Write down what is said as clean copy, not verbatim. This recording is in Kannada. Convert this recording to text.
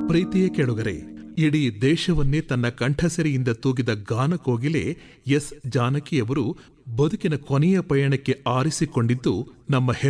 ಪ್ರೀತಿಯ ಕೆಡುಗರೆ, ಇಡೀ ದೇಶವನ್ನೇ ತನ್ನ ಕಂಠಸರಿಯಿಂದ ತೂಗಿದ ಗಾನಕೋಗಿಲೆ ಎಸ್ ಜಾನಕಿಯವರು ಬದುಕಿನ ಕೊನೆಯ ಪಯಣಕ್ಕೆ ಆರಿಸಿಕೊಂಡಿದ್ದು ನಮ್ಮ